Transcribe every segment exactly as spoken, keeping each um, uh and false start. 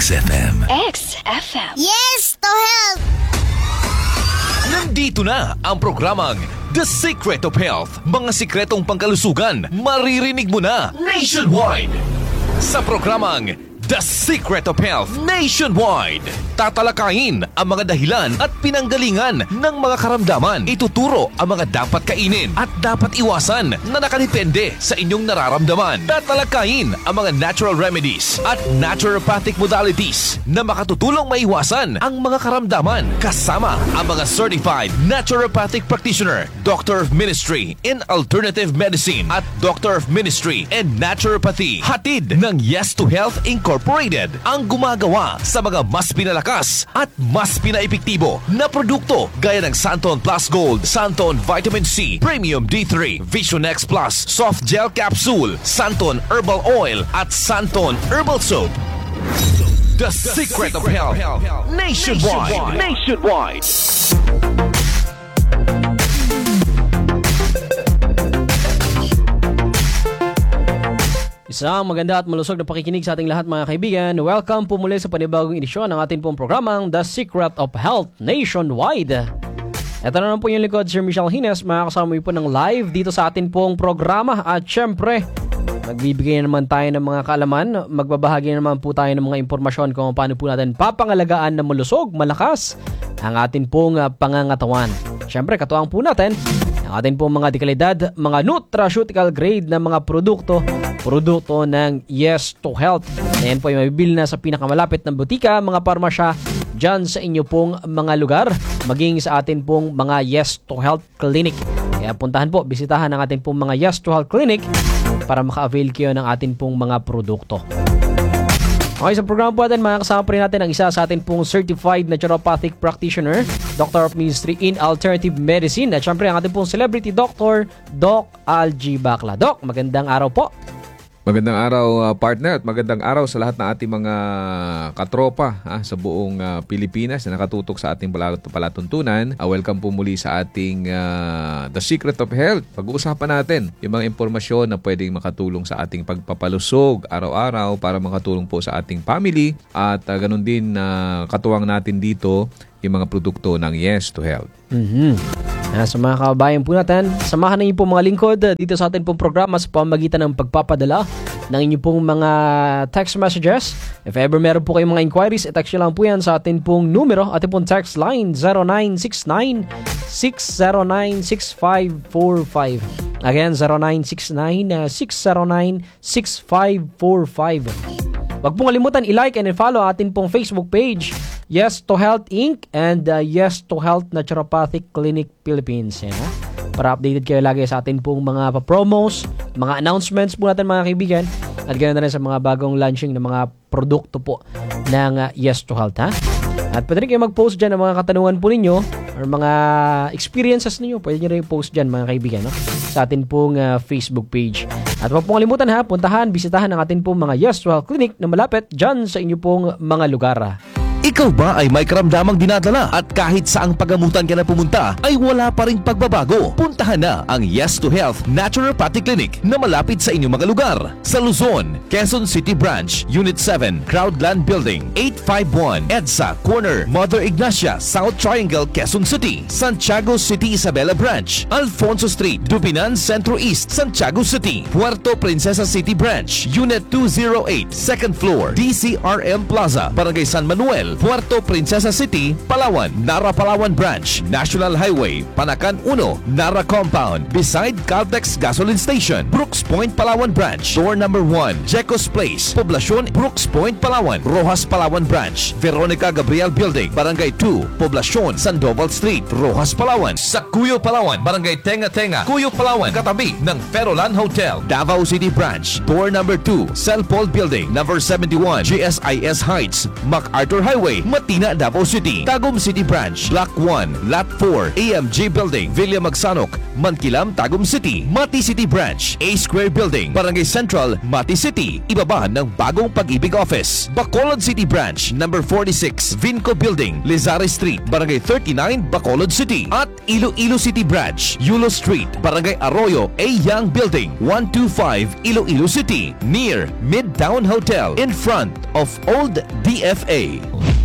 X F M. X F M. Yes to health! Nandito na ang programang The Secret of Health. Mga sikretong pangkalusugan, maririnig mo na nationwide. Sa programang The Secret of Health Nationwide, tatalakayin ang mga dahilan at pinanggalingan ng mga karamdaman. Ituturo ang mga dapat kainin at dapat iwasan na nakadepende sa inyong nararamdaman. Tatalakayin ang mga natural remedies at naturopathic modalities na makatutulong maiwasan ang mga karamdaman. Kasama ang mga certified naturopathic practitioner, Doctor of Ministry in Alternative Medicine at Doctor of Ministry in Naturopathy. Hatid ng Yes to Health Incorporated ang gumagawa sa mga mas pinalakas at mas pinaepektibo na produkto gaya ng Santon Plus Gold, Santon Vitamin C, Premium D three, Vision X Plus, Soft Gel Capsule, Santon Herbal Oil at Santon Herbal Soap. The, The Secret, Secret of Health, Health. Nationwide. Nationwide. Isang maganda at malusog na pakikinig sa ating lahat mga kaibigan. Welcome po muli sa panibagong edisyon ng ating pong programang The Secret of Health Nationwide. Ito na naman po yung likod, Sir Michelle Hines. Makakasama po ng live dito sa ating pong programa. At syempre, magbibigay naman tayo ng mga kaalaman. Magbabahagi naman po tayo ng mga impormasyon kung paano po natin papangalagaan na malusog, malakas ang ating pong uh, pangangatawan. Syempre, katuwang po natin ang ating pong mga dekalidad, mga nutraceutical grade na mga produkto, produkto ng Yes to Health. Ayan po ay mabibili na sa pinakamalapit ng butika, mga parmasya, dyan sa inyo pong mga lugar, maging sa atin pong mga Yes to Health Clinic. Kaya puntahan po, bisitahan ang ating pong mga Yes to Health Clinic para maka-avail kayo ng atin pong mga produkto. Okay, sa programa po natin, makakasama pa rin natin ang isa sa atin pong Certified Naturopathic Practitioner, Doctor of Ministry in Alternative Medicine, at syempre ang ating pong Celebrity Doctor, Doc Algie Bacla. Doc, magandang araw po. Magandang araw uh, partner at magandang araw sa lahat ng ating mga katropa ha, sa buong uh, Pilipinas na nakatutok sa ating palatuntunan. Uh, welcome po muli sa ating uh, The Secret of Health. Pag-uusapan natin yung mga impormasyon na pwedeng makatulong sa ating pagpapalusog araw-araw para makatulong po sa ating family at uh, ganun din uh, katuwang natin dito yung mga produkto ng Yes to Health. Mm-hmm. Uh, sa mga kababayan po natin, samahan na niyo po mga lingkod dito sa ating pong programa sa pamamagitan ng pagpapadala ng inyong pong mga text messages. If ever meron po kayong mga inquiries, i-text nyo lang po yan sa ating pong numero, ating pong text line zero nine six nine, six zero nine, six five four five. Again, zero nine six nine, six zero nine, six five four five. Huwag pong kalimutan i-like and i-follow atin pong Facebook page, Yes to Health Incorporated and uh, Yes to Health Naturopathic Clinic Philippines. Yan, ha? Para updated kayo lagi sa atin pong mga promos, mga announcements po natin mga kaibigan, at ganoon na rin sa mga bagong launching ng mga produkto po ng uh, Yes to Health. Ha? At pwede rin kayo mag-post dyan ng mga katanungan po ninyo or mga experiences ninyo. Pwede nyo rin post dyan mga kaibigan, no? Sa atin pong uh, Facebook page. At huwag pong kalimutan ha, puntahan, bisitahan ang atin pong mga Yes to Health Clinic na malapit dyan sa inyo pong mga lugar. Ikaw ba ay may karamdamang dinadala at kahit saang pagamutan ka na pumunta ay wala pa ring pagbabago? Puntahan na ang Yes to Health Naturopathic Clinic na malapit sa inyong mga lugar. Sa Luzon, Quezon City Branch, Unit seven, Crowdland Building, eight five one, EDSA Corner, Mother Ignacia, South Triangle, Quezon City. Santiago City Isabela Branch, Alfonso Street, Dubinan Centro East, Santiago City. Puerto Princesa City Branch, Unit two oh eight, second floor, D C R M Plaza, Barangay San Manuel, Puerto Princesa City, Palawan. Nara Palawan Branch, National Highway, Panacan one, Nara Compound, beside Caltex Gasoline Station. Brooks Point Palawan Branch, door number one, Jecos Place, Poblacion, Brooks Point Palawan. Rojas Palawan Branch, Veronica Gabriel Building, Barangay two, Poblacion, Sandoval Street, Rojas Palawan. Sa Cuyo Palawan, Barangay Tenga Tenga, Cuyo Palawan, katabi ng Ferolan Hotel. Davao City Branch, door number two, Cell Paul Building, number seventy-one, G S I S Heights, MacArthur Highway, Matina, Davao City. Tagum City Branch, Block one, Lot four, A M G Building, Villa Magsanok, Mankilam, Tagum City. Mati City Branch, A Square Building, Barangay Central, Mati City, ibaba ng bagong Pag-ibig Office. Bacolod City Branch, number forty-six, Vinco Building, Lizare Street, Barangay thirty-nine, Bacolod City. At Iloilo City Branch, Yulo Street, Barangay Arroyo, A Young Building, one twenty-five, Iloilo City, near Mid Midtown Hotel in front of Old D F A.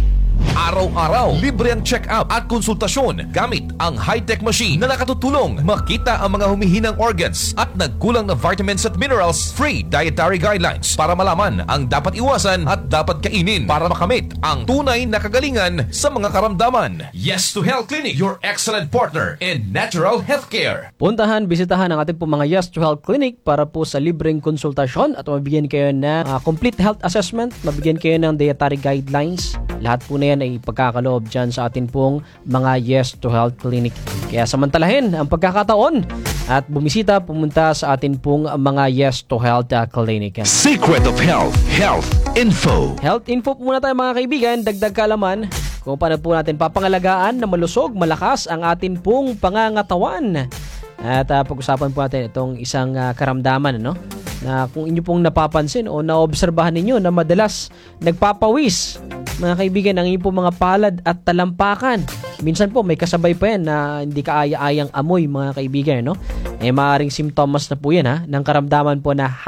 Araw-araw, libre ang check-up at konsultasyon gamit ang high-tech machine na nakatutulong makita ang mga humihinang organs at nagkulang na vitamins at minerals. Free dietary guidelines para malaman ang dapat iwasan at dapat kainin para makamit ang tunay na kagalingan sa mga karamdaman. Yes to Health Clinic, your excellent partner in natural healthcare. Puntahan, bisitahan ang ating po mga Yes to Health Clinic para po sa libreng konsultasyon at mabigyan kayo ng uh, complete health assessment, mabigyan kayo ng dietary guidelines. Lahat po na yan ay pagkakaloob dyan sa atin pong mga Yes to Health Clinic. Kaya samantalahin ang pagkakataon at bumisita, pumunta sa atin pong mga Yes to Health uh, Clinic. Secret of Health, Health Info. Health info po muna tayo mga kaibigan, dagdag kaalaman kung paano po natin papangalagaan na malusog, malakas ang atin pong pangangatawan. At uh, pag-usapan po natin itong isang uh, karamdaman, ano? Na kung inyo pong napapansin o naobserbahan ninyo na madalas nagpapawis, mga kaibigan, ang inyo pong mga palad at talampakan. Minsan po may kasabay pa yan na hindi kaaya-ayang amoy, mga kaibigan, no? Eh maaaring simptomas na po yan, ha, ng karamdaman po na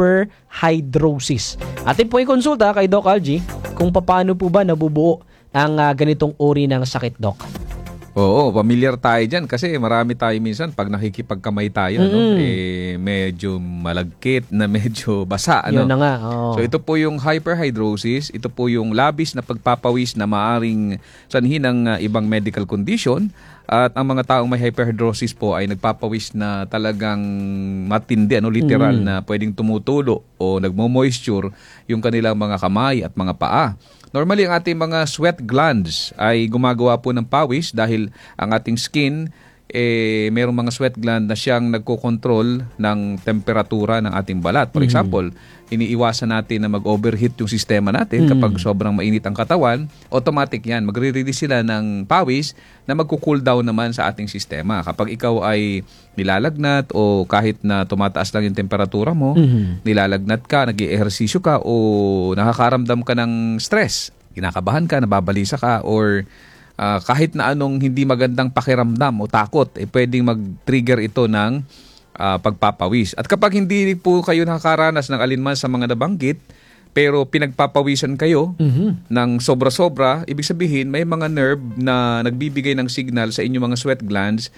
hyperhidrosis. Atin po i-konsulta kay Doc Algie kung paano po ba nabubuo ang uh, ganitong uri ng sakit, Doc. Oo, familiar tayo dyan kasi marami tayo minsan pag nakikipagkamay tayo, Mm-hmm. no? Eh, medyo malagkit na medyo basa. Ano? Yun na nga. Oo. So ito po yung hyperhidrosis, ito po yung labis na pagpapawis na maaring sanhi ng uh, ibang medical condition. At ang mga taong may hyperhidrosis po ay nagpapawis na talagang matindi, ano, literal, Mm. na pwedeng tumutulo o nagmo-moisture yung kanilang mga kamay at mga paa. Normally, ang ating mga sweat glands ay gumagawa po ng pawis dahil ang ating skin, eh, mayroong mga sweat gland na siyang nagkokontrol ng temperatura ng ating balat. For example, iniiwasan natin na mag-overheat yung sistema natin kapag sobrang mainit ang katawan. Automatic yan. Magre-release sila ng pawis na magko-cool down naman sa ating sistema. Kapag ikaw ay nilalagnat o kahit na tumataas lang yung temperatura mo, Mhm. nilalagnat ka, nag-i-ehersisyo ka o nakakaramdam ka ng stress, kinakabahan ka, nababalisa ka, or uh, kahit na anong hindi magandang pakiramdam o takot, eh, pwedeng mag-trigger ito ng uh, pagpapawis. At kapag hindi po kayo nakakaranas ng alinman sa mga nabanggit, pero pinagpapawisan kayo Mhm. ng sobra-sobra, ibig sabihin may mga nerve na nagbibigay ng signal sa inyong mga sweat glands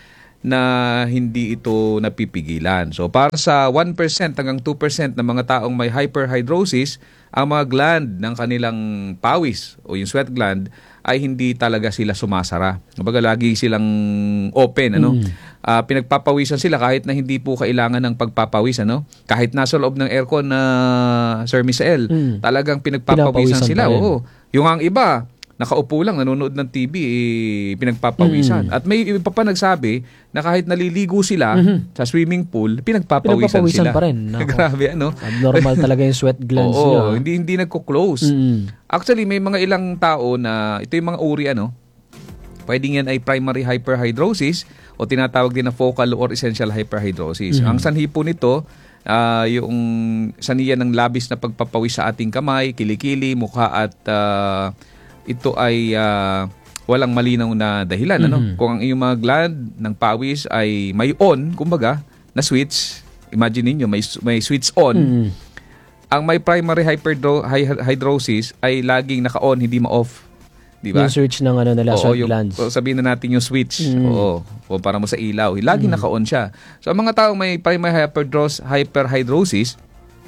na hindi ito napipigilan. So para sa one percent hanggang two percent ng mga taong may hyperhidrosis, ang mga gland ng kanilang pawis o yung sweat gland ay hindi talaga sila sumasara. Kumbaga lagi silang open, ano? Ah, pinagpapawisan sila kahit na hindi po kailangan ng pagpapawis, ano? Kahit nasa loob ng aircon na Sir Misael, Mm. talagang pinagpapawisan Pinapawisan sila. pa rin. Oo. Yung ang iba, nakaupo lang, nanonood ng T V, eh, pinagpapawisan. At may iba pa nagsabi na kahit naliligo sila sa swimming pool, pinagpapawisan, Pinagpapawisan sila. pa rin. Nako. Grabe, ano? Abnormal talaga yung sweat glands Oo, nyo. ah. hindi hindi nagko-close. Mm. Actually, may mga ilang tao na ito yung mga uri, ano, pwedeng yan ay primary hyperhidrosis o tinatawag din na focal or essential hyperhidrosis. Ang sanhi po nito, ah, yung saniya ng labis na pagpapawis sa ating kamay, kilikili, mukha at ah, ito ay ah, walang malinaw na dahilan. Ano? Kung ang iyong mga gland ng pawis ay may on, kumbaga, na switch, imagine niyo may, may switch on, Mm. ang may primary hyperhidrosis ay laging naka-on, hindi ma-off. Di ba? Yung search ng ano nila, Oo, sweat yung, glands. o sabihin na natin yung switch. Mm. Oo. O para mo sa ilaw. Laging naka-on siya. So, ang mga taong may primary hyperdros- hyperhidrosis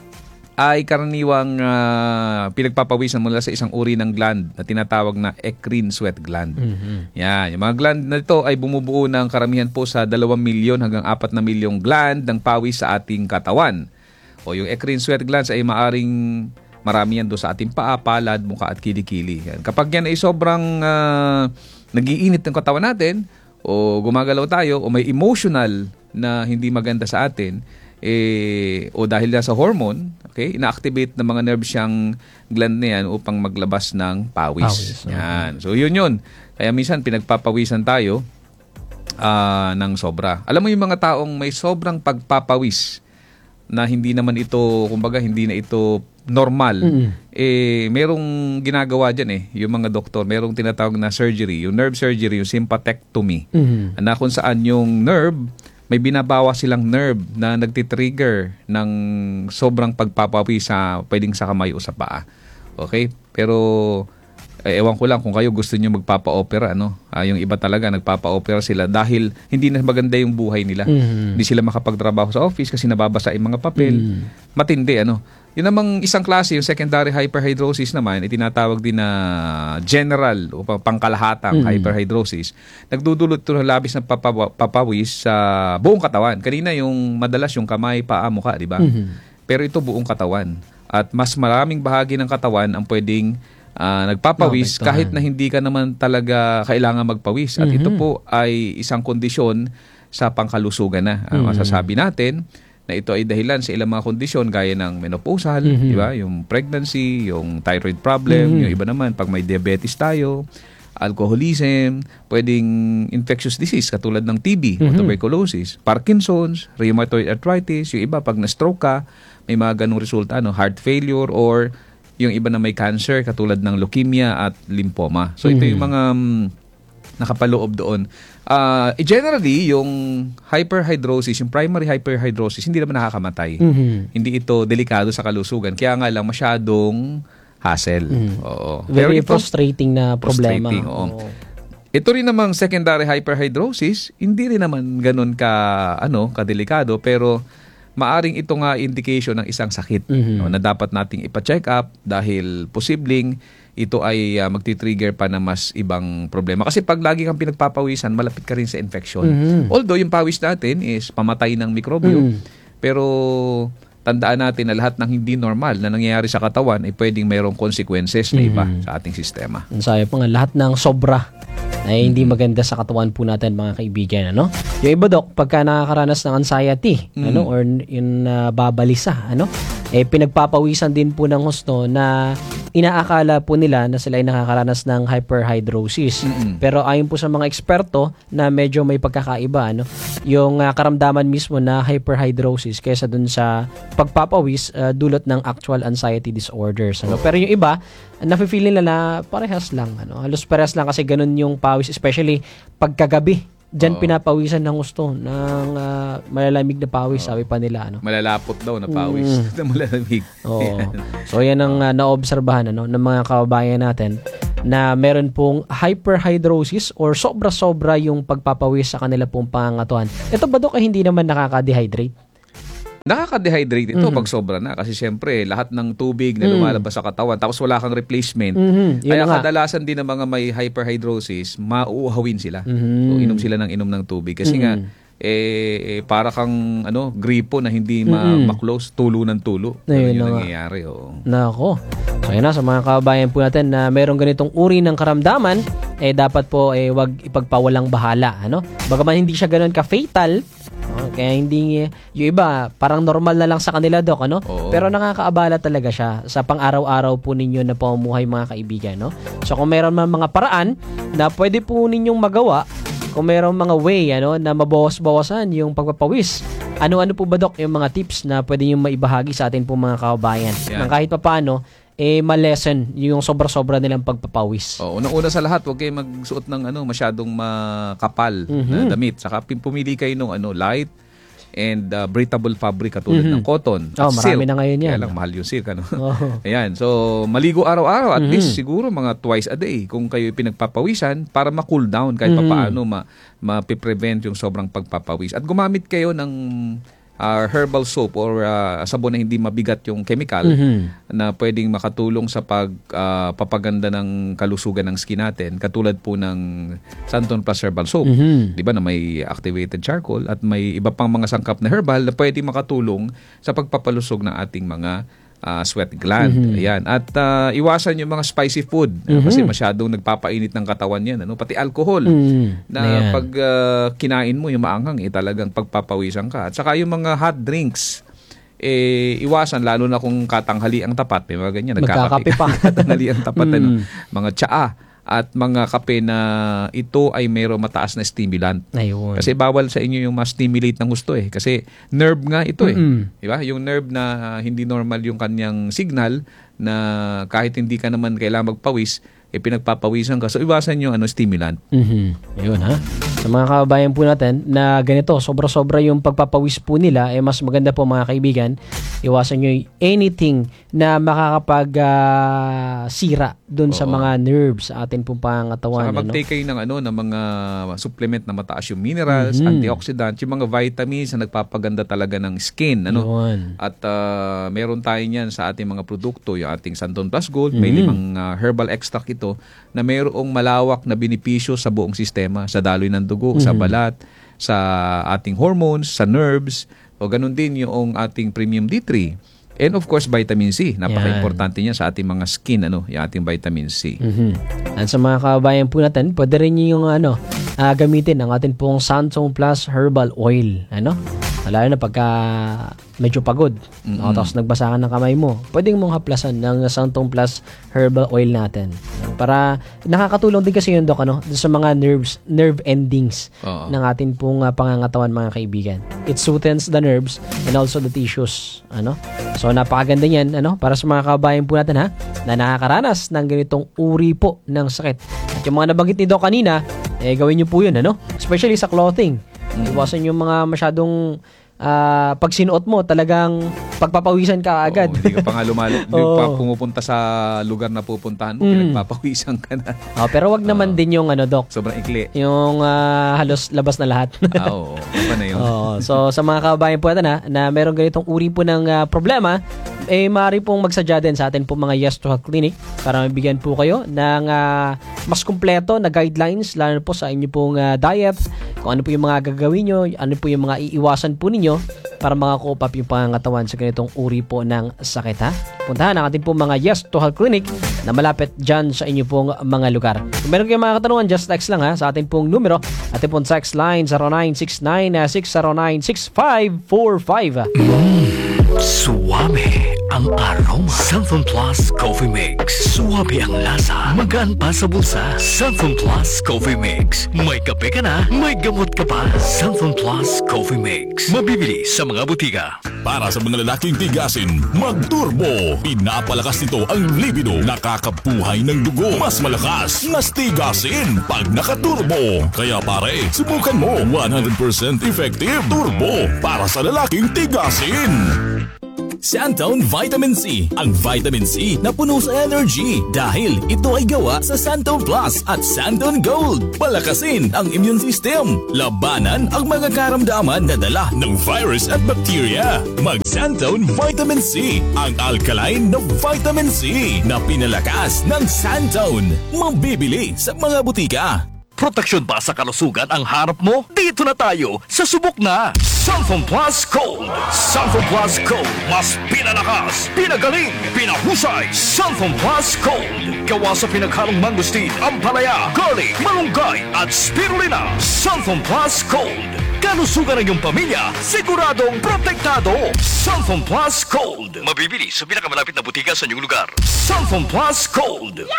ay karaniwang ah, pinagpapawisan mula sa isang uri ng gland na tinatawag na eccrine sweat gland. Mhm. Yan. Yung mga gland na ito ay bumubuo ng karamihan po sa dalawang milyon hanggang apat na milyong gland ng pawis sa ating katawan. O yung eccrine sweat glands ay maaring marami yan doon sa ating paa, palad, mukha at kilikili. Yan. Kapag yan ay sobrang uh, nagiinit ng katawan natin o gumagalaw tayo o may emotional na hindi maganda sa atin, eh, o dahil na sa hormone, okay, ina-activate ng mga nerves siyang gland na yan upang maglabas ng pawis. Pawis, okay. Yan. So yun yun. Kaya minsan pinagpapawisan tayo ah, ng sobra. Alam mo yung mga taong may sobrang pagpapawis na hindi naman ito, kumbaga hindi na ito normal, Mm. eh merong ginagawa dyan eh, yung mga doktor, merong tinatawag na surgery, yung nerve surgery, yung sympathectomy, Mhm. na kung saan yung nerve may binabawa silang nerve na nagtitrigger ng sobrang pagpapawis sa pwedeng sa kamay o sa paa. Okay? Pero eh, ewan ko lang kung kayo gusto niyo magpapa-opera, ano? Ah, yung iba talaga nagpapa-opera sila dahil hindi na maganda yung buhay nila. Mhm. Hindi sila makapagtrabaho sa office kasi nababasa yung mga papel. Mhm. Matindi, ano? Yun namang isang klase, yung secondary hyperhidrosis naman, itinatawag din na general o pang- pangkalahatang Mm. hyperhidrosis. Nagdudulot ito ng labis na papawa- papawis sa buong katawan. Kanina yung madalas yung kamay, paa, mukha, di ba? Mhm. Pero ito buong katawan. At mas maraming bahagi ng katawan ang pwedeng ah, nagpapawis Maapektuhan. kahit na hindi ka naman talaga kailangan magpawis. At ito Mhm. po ay isang kondisyon sa pangkalusugan na. Ah, Mhm. masasabi natin na ito ay dahilan sa ilang mga kondisyon gaya ng menopausal, Mhm. di ba? Yung pregnancy, yung thyroid problem, Mhm. yung iba naman pag may diabetes tayo, alcoholism, pwedeng infectious disease katulad ng T B o Mhm. tuberculosis, Parkinson's, rheumatoid arthritis, yung iba pag na-stroke ka, may mga ganung resulta, ano, heart failure or yung iba na may cancer katulad ng leukemia at lymphoma. So ito Mhm. yung mga mm, nakapaloob doon. Ah, eh, generally, yung hyperhidrosis, yung primary hyperhidrosis, hindi naman nakakamatay. Mhm. Hindi ito delikado sa kalusugan. Kaya nga lang masyadong hassle. Mhm. Oo. Pero Very ito, frustrating na problema. frustrating, oo. Oo. ito rin namang secondary hyperhidrosis, hindi rin naman ganun ka, ano, kadelikado, pero maaring ito nga indication ng isang sakit, Mhm. no, na dapat nating ipa-check up dahil posibleng ito ay uh, magti-trigger pa na mas ibang problema. Kasi pag lagi kang pinagpapawisan, malapit ka rin sa infection. Mhm. Although yung pawis natin is pamatay ng mikrobyo, Mhm. pero tandaan natin na lahat ng hindi normal na nangyayari sa katawan ay pwedeng mayroong consequences na iba Mhm. sa ating sistema. Ang sabi pa nga, lahat ng sobra ay hindi maganda sa katawan po natin, mga kaibigan, ano? Yung iba, Dok, pagka nakakaranas ng anxiety, Mm. ano, or yung uh, babalisa, ano, eh pinagpapawisan din po ng husto na inaakala po nila na sila ay nakakaranas ng hyperhidrosis. Mm-mm. Pero ayon po sa mga eksperto na medyo may pagkakaiba, ano, yung uh, karamdaman mismo na hyperhidrosis kaysa dun sa pagpapawis uh, dulot ng actual anxiety disorders, ano. Pero yung iba, nafe-feel nila na parehas lang, ano. Halos parehas lang kasi ganun yung pawis, especially pagkagabi. Diyan Oo. pinapawisan ng gusto ng ah, malalamig na pawis, sabi pa nila, ano. Malalapot daw na pawis Mm. na malalamig. Oo. So yan ang uh, naobserbahan, ano, ng mga kababayan natin na meron pong hyperhidrosis or sobra-sobra yung pagpapawis sa kanila pong pangangatuhan. Ito ba, Dok, ay hindi naman nakaka-dehydrate? Nakaka-dehydrate ito Mhm. pag sobra na kasi syempre lahat ng tubig na Mm. lumalabas sa katawan tapos wala kang replacement. Mhm. Yun Kaya na nga. kadalasan din ng mga may hyperhidrosis, mauuhawin sila. Mhm. So inom sila ng inom ng tubig kasi Mm. nga eh, eh, para kang ano gripo na hindi ma- Mm-mm. ma-close, tulo ng tulo. Ayun Ganun yung na nga. nangyayari. Oo. Nako. So yan na, sa mga kababayan po natin na merong ganitong uri ng karamdaman, eh dapat po eh wag ipagpawalang bahala, ano? Bagaman hindi siya ganoon ka-fatal, no? Kaya hindi, yung iba parang normal na lang sa kanila, Dok, ano? Oo. Pero nakakaabala talaga siya sa pang-araw-araw po ninyo na pamumuhay, mga kaibigan, no? So kung meron man mga paraan na pwede po ninyong magawa, kung mayroong mga way, ano, na mabawas-bawasan yung pagpapawis, ano-ano po ba, Dok, yung mga tips na pwede nyo maibahagi sa atin po, mga kababayan? Yan. Nang kahit papaano, eh, ma-lessen yung sobra-sobra nilang pagpapawis. Oh, unang-una sa lahat, huwag kayong magsuot ng ano masyadong makapal Mhm. na damit. Saka pim- pumili kayo ng ano light and uh, breathable fabric katulad Mhm. ng cotton. Oh, at marami silk. na ngayon yan. Kaya lang mahal yung silk, ano. Oh. Ayan. So, maligo araw-araw. At Mhm. least siguro mga twice a day kung kayo pinagpapawisan para ma-cool down kahit Mhm. papaano ma ma-prevent yung sobrang pagpapawis. At gumamit kayo ng uh, herbal soap or uh, sabon na hindi mabigat yung chemical Mhm. na pwedeng makatulong sa pag ah, papaganda ng kalusugan ng skin natin. Katulad po ng Santon Plus Herbal Soap. Mhm. Di ba na may activated charcoal at may iba pang mga sangkap na herbal na pwede makatulong sa pagpapalusog ng ating mga ah, sweat gland. Mhm. Ayan. At ah, iwasan yung mga spicy food Mhm. kasi masyadong nagpapainit ng katawan yan. Ano? Pati alcohol. Mhm. Na Ayan. pag ah, kinain mo yung maanghang, eh, talagang pagpapawisan ka. At saka yung mga hot drinks, eh, iwasan, lalo na kung katanghali ang tapat. May mga ganyan, Magkakape pa. katanghali ang tapat. ano? Mm. Mga tsaa at mga kape na ito ay mayroong mataas na stimulant. Ayun. Kasi bawal sa inyo yung ma-stimulate ng gusto eh. Kasi nerve nga ito eh. Mm-mm. Di ba? Yung nerve na hindi normal yung kanyang signal na kahit hindi ka naman kailangan magpawis, eh pinagpapawisan ka. So iwasan yung ano, stimulant. Mhm. Ayun ha. Sa mga kababayan po natin na ganito, sobra-sobra yung pagpapawis po nila, eh mas maganda po mga kaibigan, iwasan nyo anything na makakapag uh, sira dun sa Oo. mga nerves sa atin pong pangatawan. Saka mag-take kayo ng, ano, ng mga supplement na mataas yung minerals, Mhm. antioxidants, yung mga vitamins na nagpapaganda talaga ng skin. Ano? Yun. At uh, meron tayo niyan sa ating mga produkto, yung ating Santon Plus Gold, may Mhm. limang uh, herbal extract ito na mayroong malawak na benepisyo sa buong sistema, sa daloy ng dugo, sa Mhm. balat, sa ating hormones, sa nerves, o ganun din yung ating Premium D three. And of course, vitamin C. Napaka-importante niya sa ating mga skin, ano, yung ating vitamin C. Mhm. At sa mga kababayan po natin, pwede rin nyo yung ano, ah, gamitin ang atin pong Santon Plus Herbal Oil. Ano? Lalo na pagka medyo pagod, Mm-mm. no? Tapos nagbasa ka ng kamay mo, pwedeng mong haplasan ng Santon Plus Herbal Oil natin. Para nakakatulong din kasi yun, Dok, ano, sa mga nerves, nerve endings Oo. ng atin pong uh, pangangatawan, mga kaibigan. It soothes the nerves and also the tissues. Ano? So napakaganda niyan, ano, para sa mga kababayan po natin, ha, na nakakaranas ng ganitong uri po ng sakit. At yung mga nabanggit ni Doc kanina, eh gawin niyo po yun, ano? Especially sa clothing. Iwasan yung mga masyadong ah, pag sinuot mo, talagang pagpapawisan ka agad. Oo, hindi ka pa nga lumali, hindi Oo. pa pumupunta sa lugar na pupuntahan mo, Mm. pinagpapawisan ka na. Oh, pero wag naman din yung ano, Doc, Sobrang ikli. yung ah, halos labas na lahat. Ah, oo. Ano na yun? Oo. So sa mga kababayan po natin, ha, na meron ganitong uri po ng ah, problema, eh maaari pong magsadya din sa atin po mga Yes to Health Clinic para mabigyan po kayo ng ah, mas kumpleto na guidelines, lalo po sa inyo pong ah, diet, kung ano po yung mga gagawin nyo, ano po yung mga iiwasan po ninyo para makakope up yung pangangatawan sa ganitong uri po ng sakit, ha. Puntahan ang ating pong mga Yes to Health Clinic na malapit dyan sa inyo pong mga lugar. Kung meron kayong mga katanungan, just text lang, ha, sa ating pong numero, ating pong text line zero nine six nine six zero nine six five four five. Suwabe ang aroma. Santon Plus Coffee Mix. Suwabe ang lasa. Magaan pa sa bulsa. Santon Plus Coffee Mix. May kape ka na, may gamot ka pa. Santon Plus Coffee Mix. Mabibili sa mga butika. Para sa mga lalaking tigasin, mag-turbo. Pinapalakas nito ang libido. Nakakapuhay ng dugo. Mas malakas, mas tigasin pag nakaturbo. Kaya pare, subukan mo. one hundred percent effective turbo para sa lalaking tigasin. Santon Vitamin C. Ang Vitamin C na puno sa energy dahil ito ay gawa sa Santon Plus at Santon Gold. Palakasin ang immune system. Labanan ang mga karamdaman na dala ng virus at bacteria. Mag Santon Vitamin C. Ang alkaline na Vitamin C na pinalakas ng Santon. Mabibili sa mga butika. Proteksyon ba sa kalusugan ang harap mo? Dito na tayo sa subok na Santon Plus Gold. Santon Plus Gold. Mas pinalakas, pinagaling, pinahusay. Santon Plus Gold. Gawa sa pinaghalong mangustin, ampalaya, garlic, malunggay at spirulina. Santon Plus Gold. Kalusugan ng iyong pamilya, siguradong protektado. Santon Plus Gold. Mabibili sa pinakamalapit na butika sa inyong lugar. Santon Plus Gold.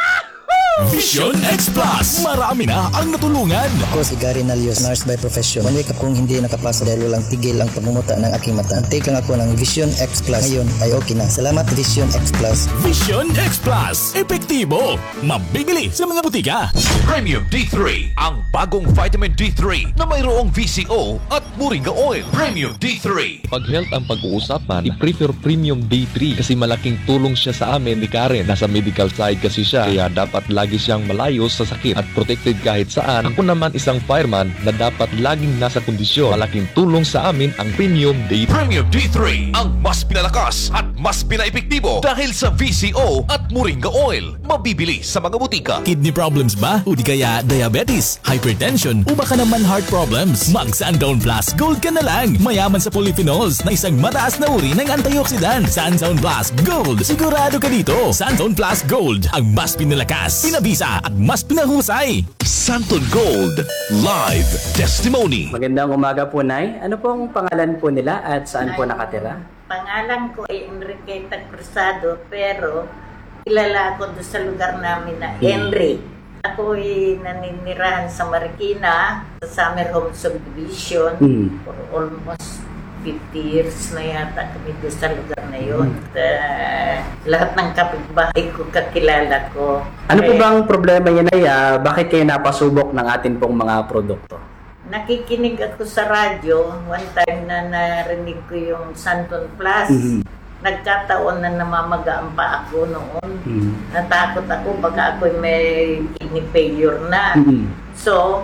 Vision X Plus. Marami na ang natulungan. Ako si Gary Nalios, nurse by profession. One week akong hindi nakapasok dahil walang tigil ang pagmumuta ng aking mata. Take lang ako ng Vision X Plus. Ngayon ay okay na. Salamat Vision X Plus. Vision X Plus. Epektibo. Mabibili sa mga butika. Premium D three, ang bagong vitamin D three na mayroong V C O at Moringa Oil. Premium D three. Pag health ang pag-uusapan, i-prefer Premium D three kasi malaking tulong siya sa amin ni Karen. Nasa medical side kasi siya, kaya dapat lagi siyang malayo sa sakit at protected kahit saan. Ako naman isang fireman na dapat laging nasa kondisyon. Malaking tulong sa amin ang Premium D three. Premium D three, ang mas pinalakas at mas pinaepektibo dahil sa V C O at Moringa Oil. Mabibili sa mga butika. Kidney problems ba? O di kaya diabetes, hypertension, o baka naman heart problems? Mag Santon Plus Gold ka na lang. Mayaman sa polyphenols na isang mataas na uri ng antioxidant. Santon Plus Gold. Sigurado ka dito. Santon Plus Gold. Ang mas pinalakas, pinabisa at mas pinahusay. Santon Gold Live Testimony. Magandang umaga po, Nay. Ano pong pangalan po nila at saan po nakatira? Pangalan ko ay Enriqueta Cruzado, pero kilala ako doon sa lugar namin na Henry. Ako ay naninirahan sa Marikina, sa Summer Home Subdivision, Hmm. for almost fifty years na yata kami doon sa lugar na yun. At, uh, lahat ng kapitbahay ko kakilala ko. Ano po Eh, bang problema niya, Nay? Ah, bakit kayo napasubok ng atin pong mga produkto? Nakikinig ako sa radyo. One time na narinig ko yung Santon Plus. Mhm. Nagkataon na namamaga ang paa ko noon. Mhm. Natakot ako baka ako may kidney failure na. Mhm. So,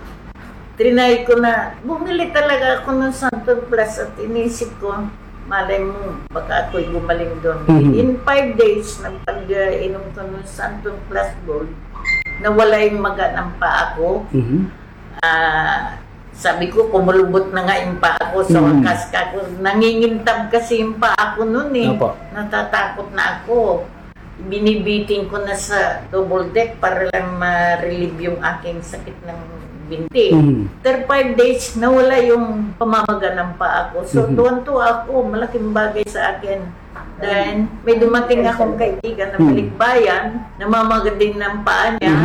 trinay ko na, bumili talaga ako ng Santon Plus at inisip ko, malay mo, baka ako'y gumaling doon. Mhm. In five days, nagpag-inom ko ng Santon Plus Gold, nawala yung maga ng paa ko. Mhm. Ah, sabi ko, kumulubot na nga yung paa ko. So, Mhm. wakas ka ko, nangingintab kasi yung paa ko noon eh. Opo. Natatakot na ako. Binibiting ko na sa double deck para lang ma-relieve yung aking sakit ng binti. Mhm. After five days, nawala yung pamamaga ng paa ko. So, Mhm. tuwan-tuwa ako. Malaking bagay sa akin. Then, may dumating akong kaibigan na Mhm. balikbayan, namamaga din ng paa niya.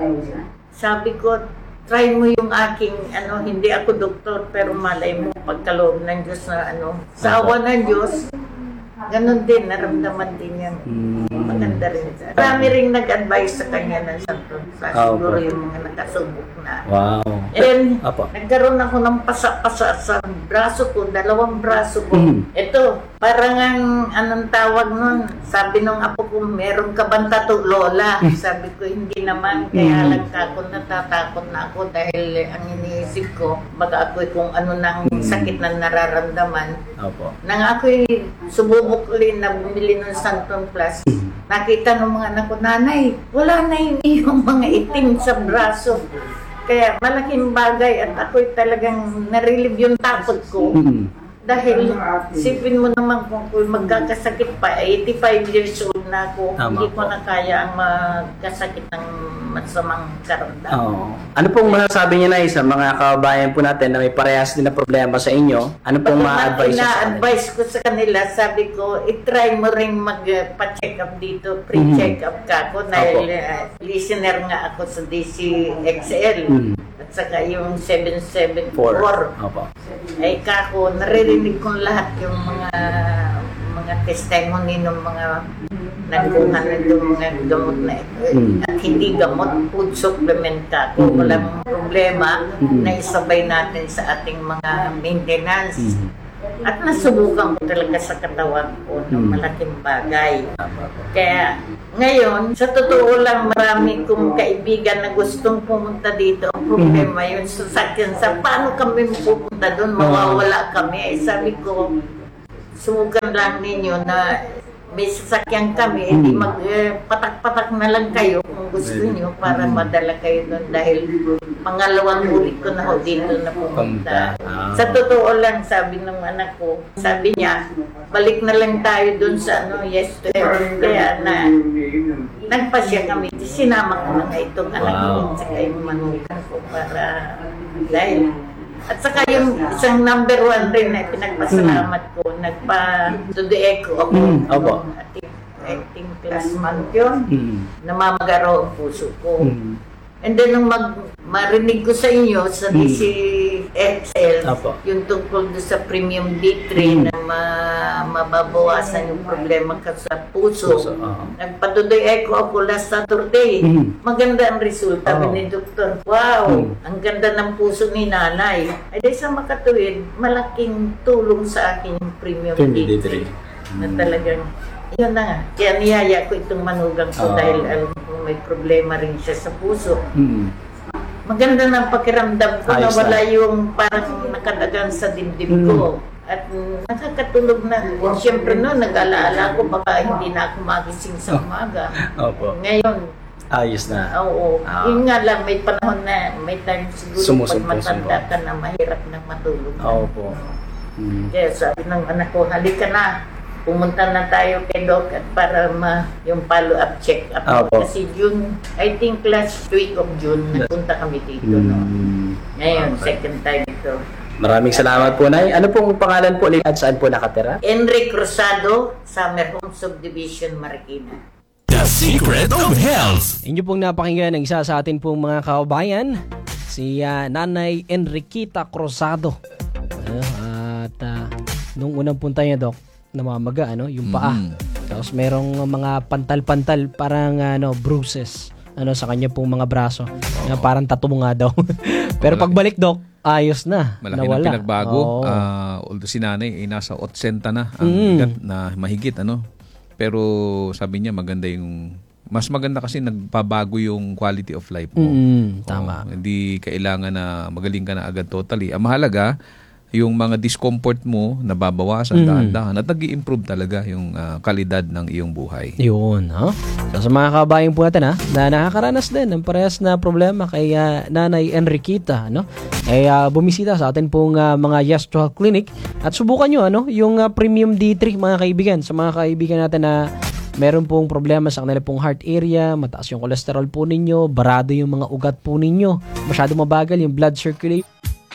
Sabi ko, try mo yung aking, ano, hindi ako doktor, pero malay mo, pagkaloob ng Diyos na, ano, sa awa ng Diyos, ganun din, naramdaman din yan. Maganda rin siya. Marami rin nag-advise sa kanya ng Santon Plus. Ah, Siguro opo. yung mga nakasubok na. Wow. And Apo. nagkaroon ako ng pasa-pasa sa braso ko, dalawang braso ko. Mhm. Ito, parang ang anong tawag nun, sabi nung apo ko, meron ka bang tattoo, Lola? Sabi ko, hindi naman, kaya Mhm. lang ako natatakot na ako dahil ang iniisip ko, baka ako kung ano nang sakit na nararamdaman. Opo. Nang ako'y sububok ulit na bumili ng Santon Plus, nakita ng mga anak ko, nanay, wala na yung iyong mga itim sa braso. Kaya malaking bagay at ako'y talagang narelieve yung takot ko. Mhm. Dahil sipin mo naman kung, kung magkakasakit pa, eighty-five years old na ako, Tama hindi ko po. na kaya ang magkasakit ng masamang karamdaman. Oo. Ano pong masasabi niya, Nay, sa mga kababayan po natin na may parehas din na problema sa inyo? Ano pong ma-advise niyo sa kanila? Ina-advise ko sa kanila, sabi ko, itry mo rin magpa-check up dito, pre-check up ka ako, dahil Opo. uh, listener nga ako sa D C X L, Mhm. at saka yung seven seven Four. four. Opo. Ay kako, naririnig kong lahat yung mga mga testimony ng mga nagkuha na yung mga gamot na ito. Mm. At hindi gamot, food supplement ka. Kung Mm. walang problema, Mm. na isabay natin sa ating mga maintenance. Mm. At nasubukan ko talaga sa katawan ko ng Mm. malaking bagay. Kaya ngayon, sa totoo lang, marami kong kaibigan na gustong pumunta dito. Ang problema yun sa sakyan. Sa paano kami pupunta doon, mawawala kami. Eh, sabi ko, subukan lang ninyo na may sasakyan kami, hindi mag-patak-patak na lang kayo kung gusto nyo para madala kayo doon dahil pangalawang ulit ko na ho dito na pumunta. Sa totoo lang, sabi ng anak ko, sabi niya, balik na lang tayo doon sa ano, yes to heaven. Kaya na, nagpasya kami. Sinama ko na nga itong anak ko at saka yung manukan ko para dahil at saka yung isang number one rin na pinagpasalamat ko, nagpa to the echo ako. Mm, opo. I think, I think last month yun, Mhm. namamagaro ang puso ko. Mhm. And then nung mag, marinig ko sa inyo sa D C X L, Apo. yung tungkol doon sa Premium D three na ma, mababawasan yung problema ka sa puso. Puso, oo. Nagpatuloy echo ako last Saturday. Mhm. Maganda ang resulta Oo. ni Doktor. Wow, Mhm. ang ganda ng puso ni nanay. Ay dahil sa makatuwid, malaking tulong sa akin yung Premium, Premium D D three. three. Na talagang, yun na nga. Kaya niyaya ko itong manugang ko Oo. dahil alam ko may problema rin siya sa puso. Mhm. Maganda ng pakiramdam ko na Ayos wala na. yung parang nakadagan sa dibdib ko. At mm, nakakatulog na. Siyempre no, nag-alaala ko baka hindi na ako magising sa umaga. Opo. Ngayon, Ayos na. oo. Ah. Yun nga lang, may panahon na, may time siguro pag Sumusumpo, matanda sumpo. ka na, mahirap na matulog. Opo. Mhm. Kaya sabi ng anak ko, halika na. Pumunta na tayo kay Doc at para ma, yung follow-up check-up. Opo. Kasi June, I think last week of June, nagpunta kami dito. No? Mhm. Ngayon, second time ito. Maraming salamat po, Nay. Ano pong pangalan po ulit at saan po nakatira? Enrique Cruzado, Summer Home Subdivision, Marikina. The Secret of Health. Inyo pong napakinggan ng isa sa atin pong mga kababayan, si ah, Nanay Enriquita Cruzado. Uh, at uh, nung unang punta niya, Doc, namamaga, ano, yung paa. Mhm. Tapos merong mga pantal-pantal, parang ano, bruises, ano, sa kanya pong mga braso. Na parang tattoo nga daw. Pero pagbalik, Doc, ayos na. Malaki nawala. na pinagbago. Oo. Ah, although si nanay, eh, nasa otsenta na ang Mm. edad na mahigit, ano. Pero sabi niya maganda yung, mas maganda kasi nagpabago yung quality of life mo. Mm, tama. Oo, hindi kailangan na magaling ka na agad totally. Ang mahalaga, yung mga discomfort mo nababawasan Mm. dahan-dahan at nag-i-improve talaga yung ah, kalidad ng iyong buhay. Yun, ha? So, sa mga kabayan po natin, ha, na nakakaranas din ng parehas na problema kay ah, Nanay Enriqueta, no? Ay ah, bumisita sa atin pong ah, mga Yes to Health Clinic at subukan nyo, ano, yung ah, Premium D three, mga kaibigan. Sa mga kaibigan natin na meron pong problema sa kanila pong heart area, mataas yung cholesterol po ninyo, barado yung mga ugat po ninyo, masyado mabagal yung blood circulation.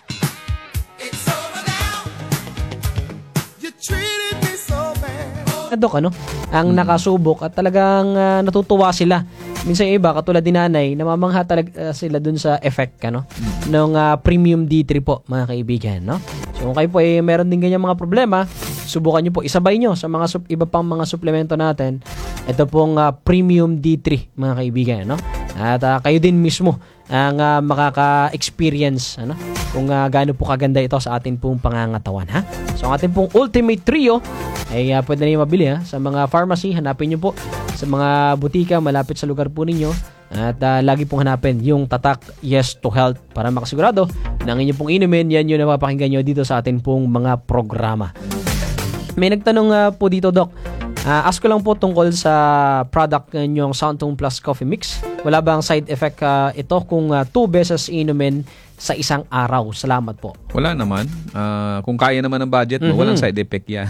Dok, ano, ang nakasubok at talagang ah, natutuwa sila. Minsan yung iba, katulad ni Nanay, namamangha talaga ah, sila dun sa effect, ano, ng ah, Premium D three po, mga kaibigan, no? So, kung kayo po ay meron din ganyan mga problema, subukan nyo po, isabay nyo sa mga sup- iba pang mga suplemento natin. Ito pong ah, Premium D three, mga kaibigan, no? At ah, kayo din mismo ang ah, makaka-experience, ano, kung uh, gaano po kaganda ito sa atin pong pangangatawan, ha? So, ang ating pong Ultimate Trio ay uh, pwede na yung mabili, ha? Sa mga pharmacy, hanapin nyo po. Sa mga butika, malapit sa lugar po ninyo. At uh, lagi pong hanapin yung tatak Yes to Health para makasigurado na ang inyong pong inumin, yan yung napapakinggan nyo dito sa atin pong mga programa. May nagtanong uh, po dito, Doc. Uh, ask ko lang po tungkol sa product nyong Soundtone Plus Coffee Mix. Wala bang side effect uh, ito kung uh, two beses inumin sa isang araw? Salamat po. Wala naman. Ah, kung kaya naman ng budget mo, Mhm. walang side effect yan.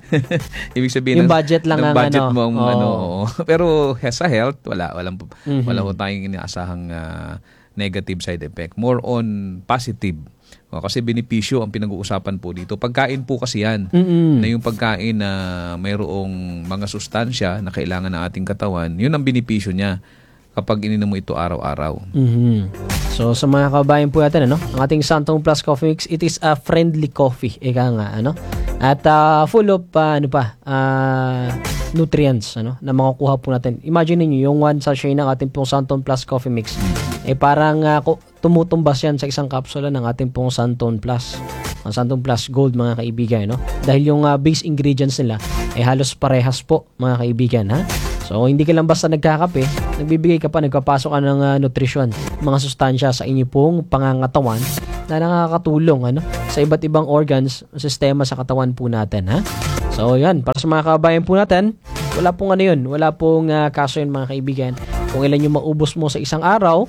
Ibig sabihin Yung ng- budget lang ng ang budget ano. mo ang Oo. ano. oo. Pero he- sa health, wala. Walang, Mhm. wala ko tayong inaasahang ah, negative side effect. More on positive. O, kasi benepisyo ang pinag-uusapan po dito. Pagkain po kasi yan. Mm-mm. Na yung pagkain na mayroong mga sustansya na kailangan ng ating katawan, yun ang benepisyo niya kapag ininom mo ito araw-araw. Mhm. So sa mga kabayan po natin, ano, ang ating Soundtone Plus Coffee Mix, it is a friendly coffee, ika nga, ano, at uh, full of uh, ano pa, uh, nutrients, ano, na makukuha po natin. Imagine niyo yung one sachet ng ating pong Soundtone Plus Coffee Mix, eh parang uh, ku- tumutumbas yan sa isang kapsula ng ating pong Soundtone Plus, ang Soundtone Plus Gold, mga kaibigan, no? Dahil yung uh, base ingredients nila ay halos parehas po, mga kaibigan, ha? So, hindi ka lang basta nagkakape, nagbibigay ka pa, nagpapasok ka ng uh, nutrisyon, mga sustansya sa inyo pong pangangatawan na nakakatulong, ano, sa iba't ibang organs, sistema sa katawan po natin, ha? So, yan, para sa mga kabayan po natin, wala pong ano yun, wala pong uh, kaso yun, mga kaibigan. Kung ilan yung maubos mo sa isang araw,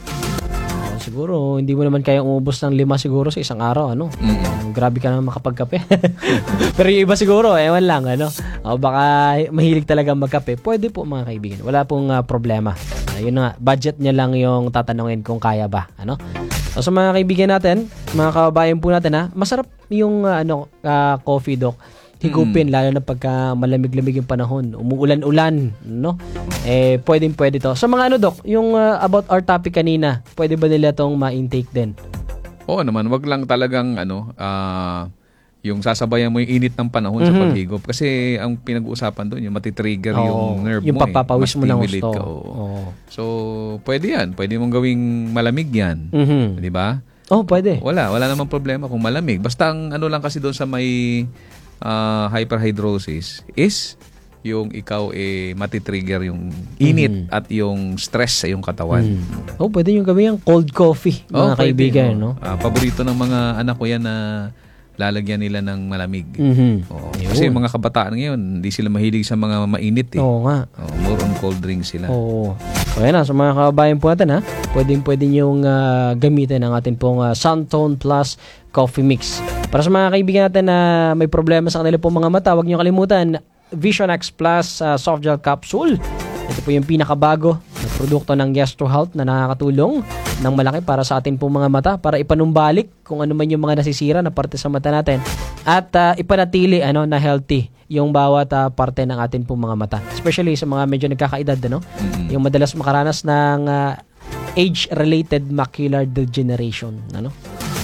uh, siguro, hindi mo naman kayang umubos ng lima siguro sa isang araw, ano? Mm. Grabe ka naman makapagkape. Pero yung iba siguro, ewan lang, ano? O baka mahilig talaga magkape. Pwede po, mga kaibigan. Wala pong uh, problema. Uh, yun nga, budget niya lang yung tatanungin kung kaya ba, ano? So, sa mga kaibigan natin, mga kababayan po natin, ha, masarap yung uh, ano, uh, coffee, Doc. Higupin, lalo na pagka malamig-lamig yung panahon, umuulan-ulan, no? Eh, pwedeng pwede to. Sa mga ano, Doc, yung uh, about our topic kanina, pwede ba nila tong ma-intake din? Oo naman, wag lang talagang ano, ah, yung sasabayan mo yung init ng panahon sa Mhm. paghigop. Kasi ang pinag-uusapan doon, yung matitrigger Oo, yung nerve yung mo. papapawis mo ng Ma-stimulate gusto. ka, oo. Oo. So, pwede yan. Pwede mong gawing malamig yan. Mhm. Di ba? Oh, pwede. Wala, wala namang problema kung malamig. Basta ang ano lang kasi doon sa may ah, hyperhidrosis is yung ikaw eh matitrigger yung init Mhm. at yung stress sa iyong katawan. Mm. Oh, pwede yung gawin yung cold coffee, mga Oh, pwede, kaibigan, oh. no? Ah, paborito ng mga anak ko yan na lalagyan nila ng malamig. Mhm. Oo. Yun. Kasi mga kabataan ngayon, hindi sila mahilig sa mga mainit eh. Oo nga. Oo, more on cold drinks sila. Oo. So, yan na. Sa mga kababayan po natin, ha? Pwedeng pwede niyong ah, gamitin ang ating pong uh, Soundtone Plus Coffee Mix. Para sa mga kaibigan natin na may problema sa kanila pong mga mata, huwag niyo kalimutan, Vision X Plus uh, Soft Gel Capsule. Ito po yung pinakabago na produkto ng Yes to Health na nakakatulong ng malaki para sa ating pong mga mata, para ipanumbalik kung ano man yung mga nasisira na parte sa mata natin at uh, ipanatili ano na healthy yung bawat uh, parte ng ating pong mga mata, especially sa mga medyo nagkakaedad, ano, Mm-mm. yung madalas makaranas ng uh, age-related macular degeneration, ano.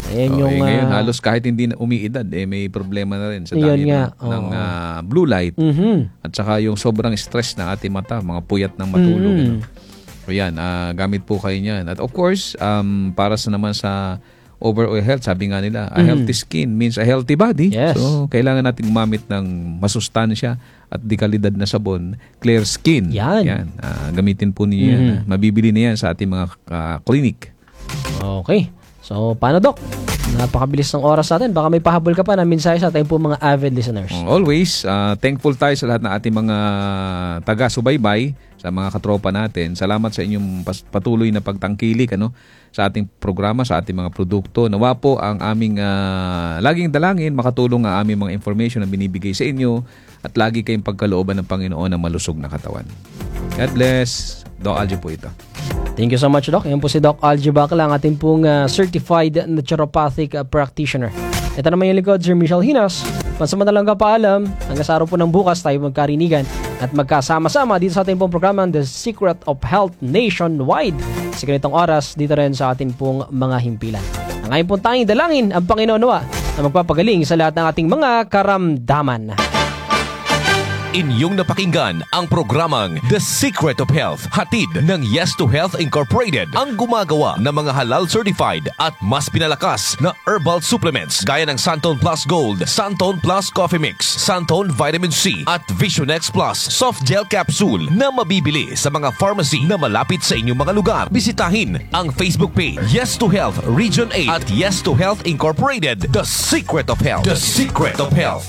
Ayan Oo, yung... eh, ngayon, ah, halos kahit hindi na umiidad, eh, may problema na rin sa Yun dami nga, ng, ng oo. ah, blue light mhm. at saka yung sobrang stress ng ating mata, mga puyat ng matulog. Mm. ano. So yan, ah, gamit po kayo niyan. At of course, um, para sa naman sa overall health, sabi nga nila, a healthy skin means a healthy body. Mm. Yes. So, kailangan natin gumamit ng masustansya at di kalidad na sabon, clear skin. Yan. Ah, gamitin po niyo yan. Mhm. ah. Mabibili na yan sa ating mga ah, clinic. Okay. So, paano, Doc? Napakabilis ng oras natin. Baka may pahabol ka pa na mensahe sa ating po mga avid listeners. Always, ah, thankful tayo sa lahat ng ating mga taga-subaybay, sa mga katropa natin. Salamat sa inyong pas- patuloy na pagtangkilik ano, sa ating programa, sa ating mga produkto. Nawa po ang aming ah, laging dalangin, makatulong ang aming mga information na binibigay sa inyo at lagi kayong pagkalooban ng Panginoon ng malusog na katawan. God bless. Doc Algie po ito. Thank you so much, Doc. Yan po si Doc Algie Bacla, ang ating pong uh, certified naturopathic uh, practitioner. Ito naman yung likod, Sir Michelle Hinas. Pansamantalang kapaalam, hanggang sa araw po ng bukas tayo magkarinigan at magkasama-sama dito sa ating pong programa, The Secret of Health Nationwide. Sa ganitong oras, dito rin sa ating pong mga himpilan. Ang ngayon pong tanging dalangin, ang Panginoon nawa na magpapagaling sa lahat ng ating mga karamdaman. Inyong napakinggan ang programang The Secret of Health, hatid ng Yes to Health Incorporated, ang gumagawa ng mga halal certified at mas pinalakas na herbal supplements gaya ng Santon Plus Gold, Santon Plus Coffee Mix, Santon Vitamin C at Vision X Plus Soft Gel Capsule na mabibili sa mga pharmacy na malapit sa inyong mga lugar. Bisitahin ang Facebook page Yes to Health Region eight at Yes to Health Incorporated, The Secret of Health. The Secret of Health.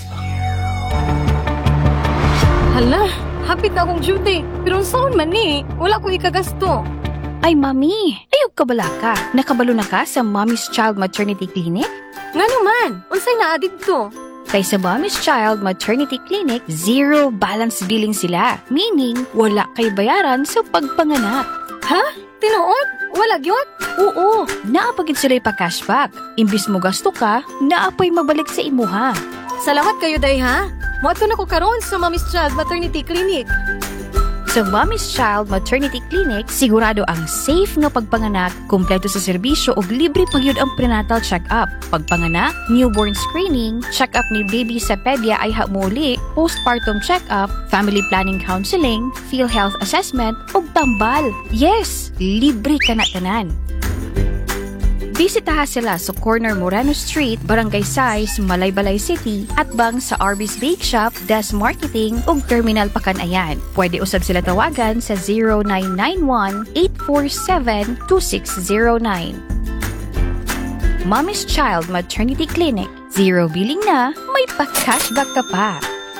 Hala, hapit na akong duty. Pero saan man ni? Wala ko ikagasto. Ay, Mami, ayog ka bala ka. Nakabalo na ka sa Mommy's Child Maternity Clinic? Nga naman, unsay naa dito? Kay sa Mommy's Child Maternity Clinic, zero balance billing sila. Meaning, wala kay bayaran sa pagpanganak. Ha? Tinuod? Wala gyud? Oo, naapagid sila pa cashback. Imbis mo gasto ka, naapay mabalik sa imuha. Salamat kayo, day, ha? Moadto na ko karon sa Mommy's Child Maternity Clinic. Sa Mommy's Child Maternity Clinic, sigurado ang safe nga pagpanganak, kumpleto sa serbisyo ug libre pagyud ang prenatal check-up. Pagpanganak, newborn screening, check-up ni baby sa pedya ay hamuli, postpartum check-up, family planning counseling, PhilHealth assessment ug tambal. Yes, libre ka na tanan. Bisitaha sila sa corner Moreno Street, Barangay Sais, Malaybalay City at bang sa Arby's Bake Shop, Des Marketing ug Terminal Pakanayan. Pwede usab sila tawagan sa zero nine nine one, eight four seven, two six zero nine. Mommy's Child Maternity Clinic. Zero billing na, may pa-cashback ka pa.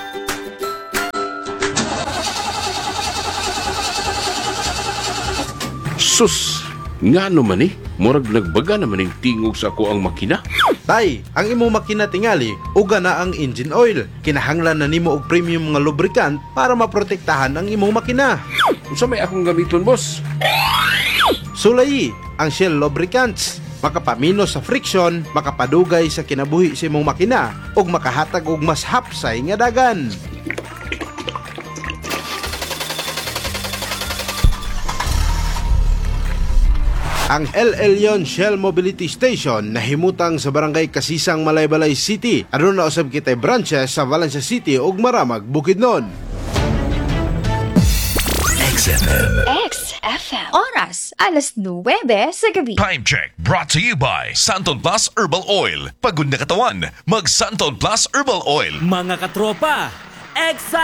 Sus! Nga naman eh, murag nagbaga naman yung tingog sa ako ang makina. Tay, ang imo makina tingali, uga na ang engine oil. Kinahanglan na nimo og premium nga lubricant para maprotektahan ang imong makina. Unsa may akong gamiton, boss? Sulay, ang Shell lubricants. Makapamino sa friction, makapadugay sa kinabuhi sa imong makina, ug makahatag og mas hapsay nga dagan. Ang El Elyon Shell Mobility Station nahimutang sa Barangay Kasisang, Malaybalay City. Aron na usab kitay branches sa Valencia City ug Maramag, Bukidnon. X F M. X F M. Oras, alas nuwebe sa gabi. Time check brought to you by Santon Plus Herbal Oil. Pagod na katawan, mag Santon Plus Herbal Oil. Mga katropa, excited!